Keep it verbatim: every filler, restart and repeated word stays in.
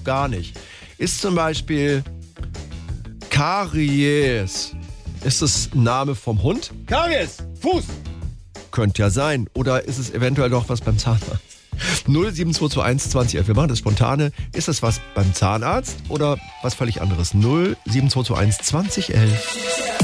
gar nicht. Ist zum Beispiel Karies. Ist das ein Name vom Hund? Karies, Fuß. Könnte ja sein. Oder ist es eventuell doch was beim Zahnarzt? null sieben zwei zwei eins zwanzig elf. Wir machen das spontane. Ist das was beim Zahnarzt oder was völlig anderes? null sieben zwei zwei eins zwanzig elf.